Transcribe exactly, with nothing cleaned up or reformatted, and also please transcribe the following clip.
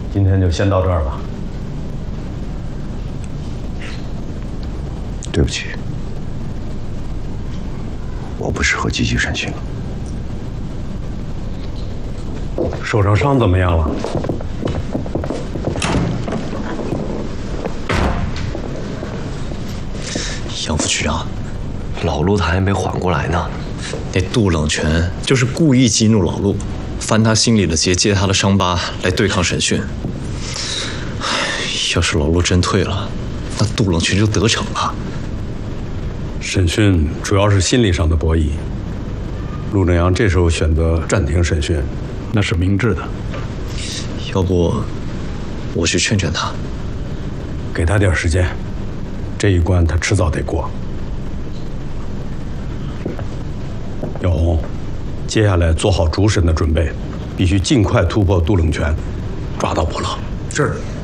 今天就先到这儿吧。 对不起，我不适合积极审讯了。 手上伤怎么样了？ 杨副局长，老陆他还没缓过来呢。那杜冷泉就是故意激怒老陆，翻他心里的结，揭他的伤疤，来对抗审讯。要是老陆真退了，那杜冷泉就得逞了。 审讯主要是心理上的博弈，陆正阳这时候选择暂停审讯，那是明智的。 要不，我去劝劝他， 给他点时间，这一关他迟早得过。姚红，接下来做好主审的准备，必须尽快突破杜冷泉，抓到我了。 是。